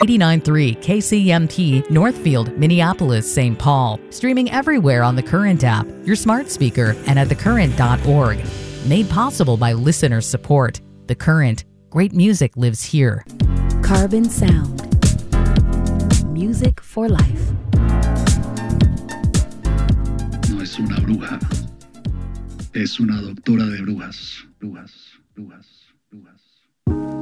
89.3 KCMT, Northfield, Minneapolis, St. Paul. Streaming everywhere on the Current app, your smart speaker, and at thecurrent.org. Made possible by listener support. The Current. Great music lives here. Carbon Sound. Music for life. No es una bruja. Es una doctora de brujas. Brujas, brujas.